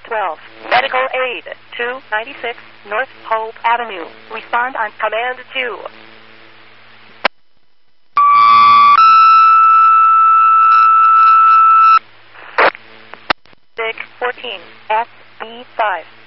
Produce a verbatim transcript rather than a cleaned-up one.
twelve. Medical aid, two ninety-six North Hope Avenue. Respond on command two. six fourteen S B five.